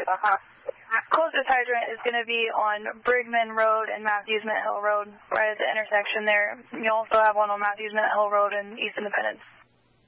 Closest hydrant is going to be on Brigman Road and Matthews Mint Hill Road, right at the intersection there. You also have one on Matthews Mint Hill Road and East Independence.